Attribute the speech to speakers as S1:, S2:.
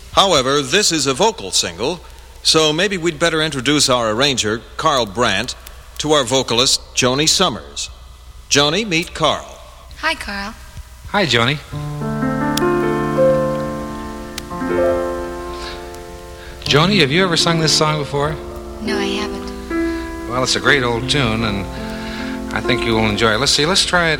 S1: However, this is a vocal single, so maybe we'd better introduce our arranger, Carl Brandt, to our vocalist, Joni Summers. Joni, meet Carl.
S2: Hi, Carl.
S3: Hi, Joni. Joni, have you ever sung this song before?
S2: No, I haven't.
S3: Well, it's a great old tune, and I think you will enjoy it. Let's try it